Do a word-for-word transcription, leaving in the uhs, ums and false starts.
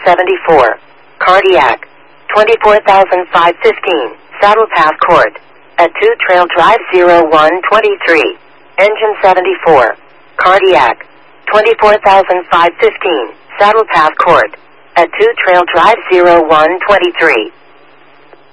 seventy-four. Cardiac. twenty-four thousand five hundred fifteen. Saddle Path Court. At two Trail Drive zero one twenty-three. Engine seventy-four. Cardiac. twenty-four thousand five hundred fifteen. Saddle Path Court. At two Trail Drive zero one twenty-three.